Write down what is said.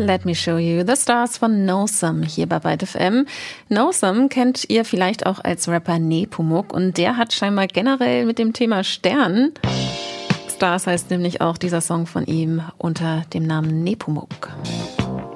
Let Me Show You the Stars von Nosum hier bei Byte FM. Nosum kennt ihr vielleicht auch als Rapper Nepomuk und der hat scheinbar generell mit dem Thema Stern. Stars heißt nämlich auch dieser Song von ihm unter dem Namen Nepomuk.